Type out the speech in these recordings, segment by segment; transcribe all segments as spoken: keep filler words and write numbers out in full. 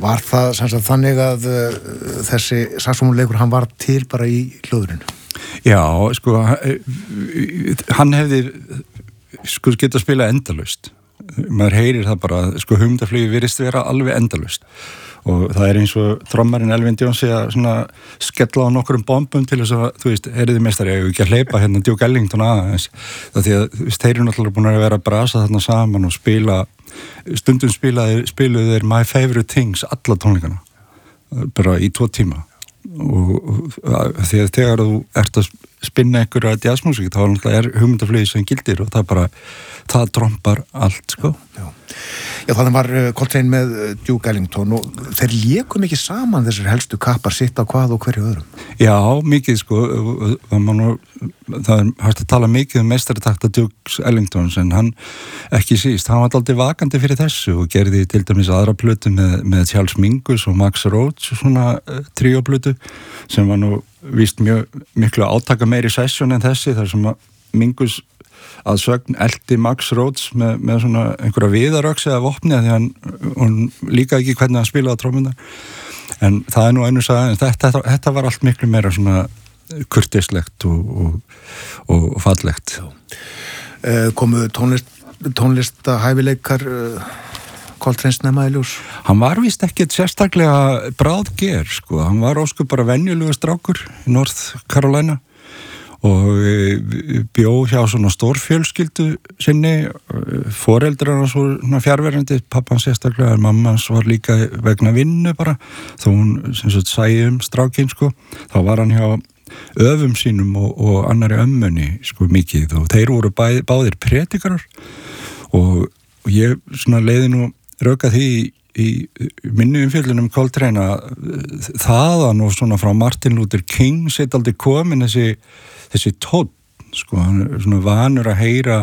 Var það sem sagt þannig að uh, þessi saxófónleikur, hann var til bara í hljóðrinu? Já, sko, hann hefði sko geta að spila endalaust. Maður heyrir það bara, sko hugmyndaflugi virðist vera alveg endalaust. Og það er eins og trommarinn Elvin Jones að svona skella á nokkrum bombum til þess að, þú veist, heyriði meistari, ég hef ekki að hleypa hérna Duke Ellington aðeins. Það því að, þú veist, þeir eru náttúrulega búin að vera að brasa þarna saman og spila, stundum spilaði, spiluðu þeir My Favorite Things alla tónleikana, bara í tvo tíma. Og, og því að þegar þú ert að spinna einhverja jazzmusík, þá náttúrulega er hugmyndaflugi sem gildir og það bara, það trompar allt, sko. Já, Já þannig var uh, Coltrane með uh, Duke Ellington og þeir léku mikið saman þessir helstu kappar sitt á hvað og hverju öðrum. Já, mikið, sko, það má nú, það er hægt að tala mikið um meistaratakta Duke Ellingtons en hann, ekki síst, hann var aldrei vakandi fyrir þessu og gerði til dæmis aðra plötu með, með Charles Mingus og Max Roach og svona uh, tríóplötu sem var nú víst mjög miklu átaka meiri session en þessi þar sem að Mingus að sögn eldi Max Roach með, með svona einhverja viðaröks eða vopni að því hann, hann líka ekki hvernig hann spilaði á trómundar en það er nú einu sagði, þetta, þetta, þetta var allt miklu meira svona kurteislegt og, og, og, og fallegt. Uh, komu tónlist, tónlistahæfileikar uh, Coltrane snemma í ljós? Hann var víst ekkert sérstaklega bráðger, sko, hann var ósku bara venjulegur strákur í North Carolina og bjó hjá svona stórfjölskyldu sinni, foreldrar hans voru fjárverandi, pappan sérstaklega, mamma hans var líka vegna vinnu bara, þó hún sem sagt sæði um strákinn, sko, þá var hann hjá öfum sínum og, og annari ömmunni, sko, mikið og þeir voru bæ, báðir predikarar og, og ég svona leiði nú rauka því í minni umfjöllunum Coltrane að þaðan og svona frá Martin Luther King sitt aldrei komin þessi þessi tónn, sko, hann er svona vanur að heyra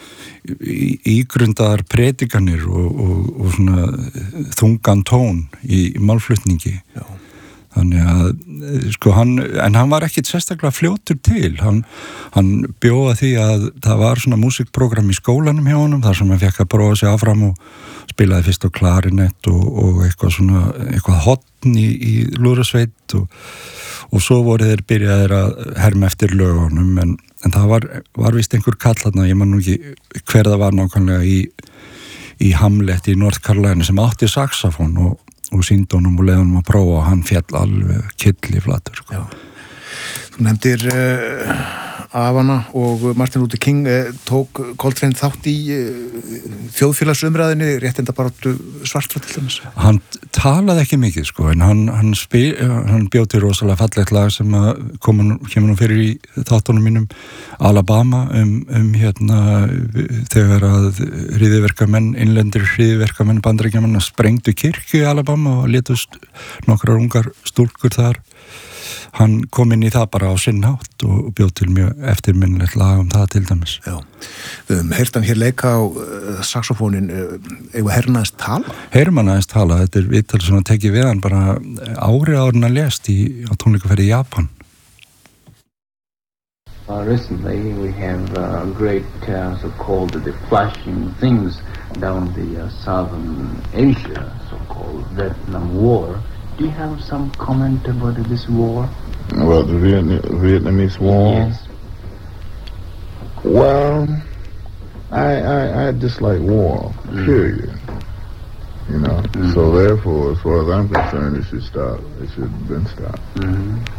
ígrundaðar predikanir og, og, og svona þungan tón í, í málflutningi. Já. Þannig að, sko, hann, en hann var ekkit sérstaklega fljótur til, hann, hann bjóða því að það var svona músikprogram í skólanum hjá honum, þar sem hann fekk að prófa sig áfram og spilaði fyrst á klarinett og, og eitthvað svona, eitthvað hotn í, í lúðrasveit og og svo voru þeir byrjaðir að herma eftir lögunum en, en það var, var vist einhver kall þarna, ég man nú ekki hver það var nákvæmlega í, í Hamlet í North Carolina sem átti saxofón og, og sýndi honum og leiði honum að prófa og hann féll alveg kylliflatur, sko. Þú nefndir uh, Afana og Martin Luther King uh, tók Coltrane þátt í uh, þjóðfélagsumræðinni réttindabaráttu svartra til dæmis. Hann talaði ekki mikið, sko, en hann, hann, spil, hann bjóð til rosalega fallegt lag sem kemur nú fyrir í þáttunum mínum Alabama um, um hérna þegar að hryðjuverkamenn, innlendir hryðjuverkamenn bandaríkjamenn sprengdu kirkju í Alabama og létust nokkrar ungar stúlkur þar. Hann kom inn í það bara á sinn hátt og bjóð til mjög eftirminnilegt lag um það til dæmis. Já, við höfum heyrt hann hér leika á uh, saxofónin, uh, eigum að heyra hann aðeins tala? Heyrum hann aðeins tala, þetta er viðtal sem hann tekið við hann bara ári árin að lést í, á tónleikaferð í Japan. Uh, recently we have a uh, great uh, so-called the flashing things down the uh, southern Asia, so-called Vietnam War. Do you have some comment about this war? About the Vietnam, Vietnamese war? Yes. Well, I, I, I dislike war, period. Mm. You know, mm-hmm. So therefore, as far as I'm concerned, it should stop. It should have been stopped. Mm-hmm.